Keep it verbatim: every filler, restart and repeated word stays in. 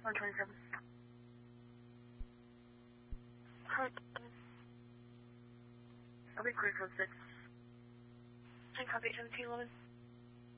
one twenty-seven. Hi. I'll be clear code six. ten copy seventeen eleven.